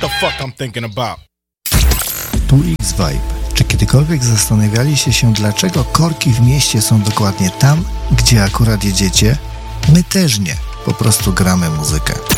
the fuck I'm thinking about. Tu X-Vibe. Czy kiedykolwiek zastanawialiście się, dlaczego korki w mieście są dokładnie tam, gdzie akurat jedziecie? My też nie. Po prostu gramy muzykę.